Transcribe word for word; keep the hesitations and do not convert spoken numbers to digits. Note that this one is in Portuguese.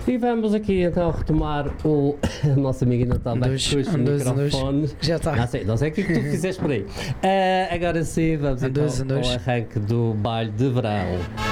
E vamos aqui então retomar o nosso amigo ainda está bem Dois, com o dois, microfone. dois. Já está. Não sei, não sei o que é que tu fizeste por aí. Uh, agora sim, vamos então Dois, dois. ao arranque do baile de verão.